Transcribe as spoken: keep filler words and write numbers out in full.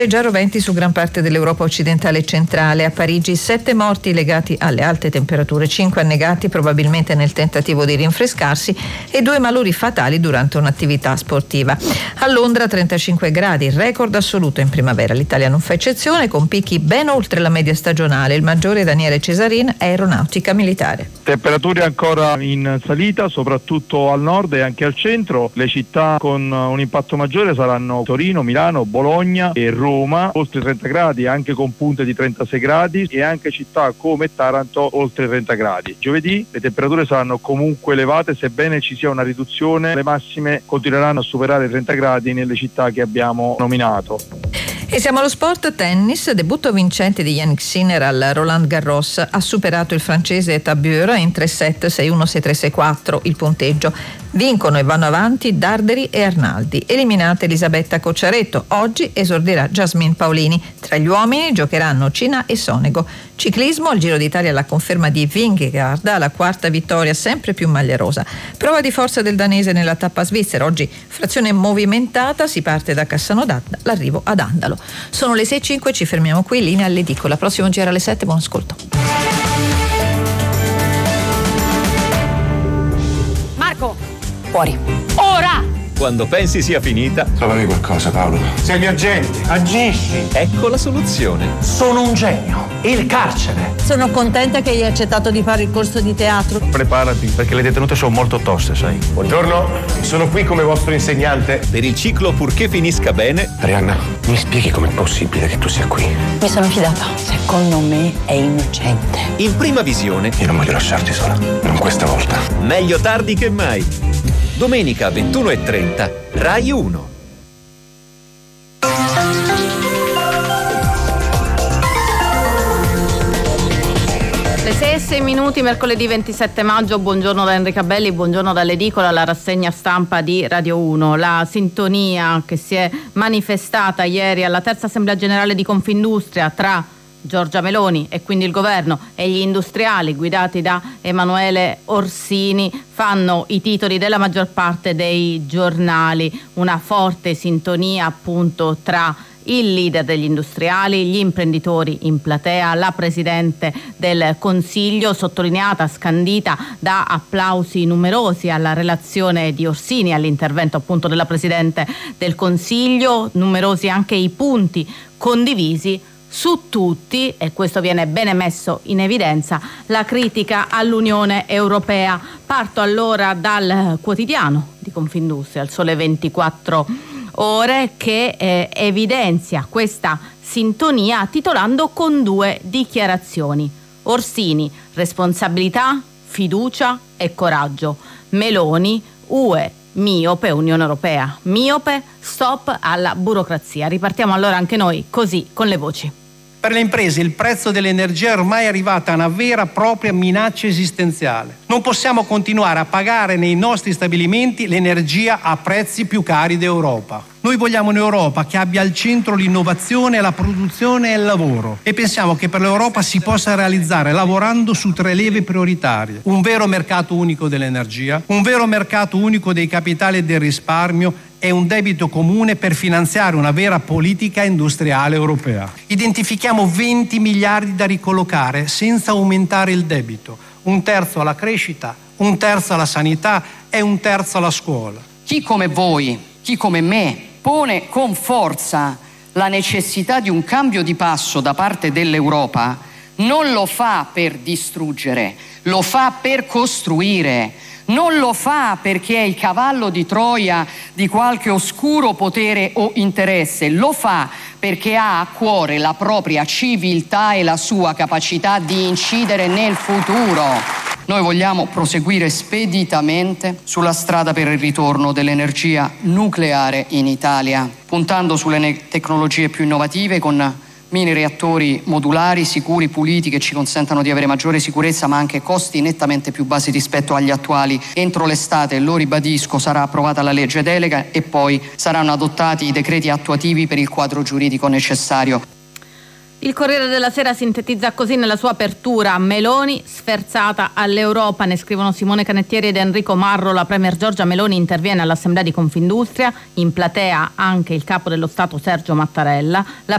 Leggero venti su gran parte dell'Europa occidentale e centrale. A Parigi sette morti legati alle alte temperature, cinque annegati probabilmente nel tentativo di rinfrescarsi e due malori fatali durante un'attività sportiva. A Londra trentacinque gradi, record assoluto in primavera. L'Italia non fa eccezione, con picchi ben oltre la media stagionale. Il maggiore Daniele Cesarin, aeronautica militare. Temperature ancora in salita, soprattutto al nord e anche al centro. Le città con un impatto maggiore saranno Torino, Milano, Bologna e Roma. Roma, oltre trenta gradi, anche con punte di trentasei gradi, e anche città come Taranto oltre trenta gradi. Giovedì le temperature saranno comunque elevate, sebbene ci sia una riduzione, le massime continueranno a superare i trenta gradi nelle città che abbiamo nominato. E siamo allo sport tennis. Debutto vincente di Yannick Sinner al Roland Garros. Ha superato il francese Tabeur in tre set, sei uno, sei tre, sei quattro il punteggio. Vincono e vanno avanti Darderi e Arnaldi. Eliminata Elisabetta Cocciaretto. Oggi esordirà Jasmine Paolini. Tra gli uomini giocheranno Cina e Sonego. Ciclismo, al Giro d'Italia la conferma di Vingegaard, alla quarta vittoria sempre più maglia rosa. Prova di forza del danese nella tappa svizzera. Oggi frazione movimentata, si parte da Cassano d'Adda, l'arrivo ad Andalo. Sono le sei e cinque, ci fermiamo qui, linea all'edicola. Prossimo giro alle sette, buon ascolto. Marco, fuori. Ora! Quando pensi sia finita, trovami qualcosa, Paolo. Sei il mio agente, agisci. Ecco la soluzione. Sono un genio. Il carcere. Sono contenta che hai accettato di fare il corso di teatro. Preparati, perché le detenute sono molto toste, sai. Buongiorno, sono qui come vostro insegnante. Per il ciclo Purché finisca bene. Arianna, mi spieghi com'è possibile che tu sia qui? Mi sono fidata. Secondo me è innocente. In prima visione. Io non voglio lasciarti sola, non questa volta. Meglio tardi che mai. Domenica ventuno e trenta, Rai uno. Le sei e sei minuti, mercoledì ventisette maggio. Buongiorno da Enrica Belli, buongiorno dall'edicola, la rassegna stampa di Radio uno. La sintonia che si è manifestata ieri alla terza assemblea generale di Confindustria tra Giorgia Meloni e quindi il governo e gli industriali guidati da Emanuele Orsini fanno i titoli della maggior parte dei giornali. Una forte sintonia appunto tra il leader degli industriali, gli imprenditori in platea, la Presidente del Consiglio, sottolineata, scandita da applausi numerosi alla relazione di Orsini, all'intervento appunto della Presidente del Consiglio, numerosi anche i punti condivisi. Su tutti, e questo viene bene messo in evidenza, la critica all'Unione Europea. Parto allora dal quotidiano di Confindustria, il Sole ventiquattro Ore, che eh, evidenzia questa sintonia titolando con due dichiarazioni. Orsini, responsabilità, fiducia e coraggio. Meloni, U E miope, Unione Europea miope, stop alla burocrazia. Ripartiamo allora anche noi così con le voci. Per le imprese il prezzo dell'energia è ormai arrivato a una vera e propria minaccia esistenziale. Non possiamo continuare a pagare nei nostri stabilimenti l'energia a prezzi più cari d'Europa. Noi vogliamo un'Europa che abbia al centro l'innovazione, la produzione e il lavoro, e pensiamo che per l'Europa si possa realizzare lavorando su tre leve prioritarie: un vero mercato unico dell'energia, un vero mercato unico dei capitali e del risparmio e un debito comune per finanziare una vera politica industriale europea. Identifichiamo venti miliardi da ricollocare senza aumentare il debito, un terzo alla crescita, un terzo alla sanità e un terzo alla scuola. Chi come voi, chi come me, pone con forza la necessità di un cambio di passo da parte dell'Europa non lo fa per distruggere, lo fa per costruire. Non lo fa perché è il cavallo di Troia di qualche oscuro potere o interesse, lo fa perché ha a cuore la propria civiltà e la sua capacità di incidere nel futuro. Noi vogliamo proseguire speditamente sulla strada per il ritorno dell'energia nucleare in Italia, puntando sulle ne- tecnologie più innovative con mini reattori modulari, sicuri, puliti, che ci consentano di avere maggiore sicurezza ma anche costi nettamente più bassi rispetto agli attuali. Entro l'estate, lo ribadisco, sarà approvata la legge delega e poi saranno adottati i decreti attuativi per il quadro giuridico necessario. Il Corriere della Sera sintetizza così nella sua apertura: Meloni sferzata all'Europa. Ne scrivono Simone Canettieri ed Enrico Marro. La premier Giorgia Meloni interviene all'Assemblea di Confindustria, in platea anche il capo dello Stato Sergio Mattarella. La